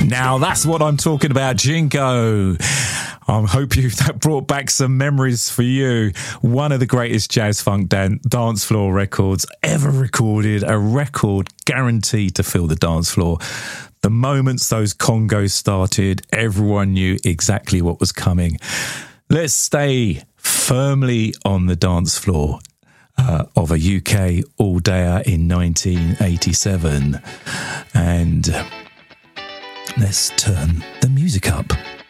Now that's what I'm talking about, Jingo. I hope that brought back some memories for you. One of the greatest jazz funk dance floor records ever recorded, a record guaranteed to fill the dance floor. The moments those congos started, everyone knew exactly what was coming. Let's stay firmly on the dance floor of a UK all-dayer in 1987. And let's turn the music up.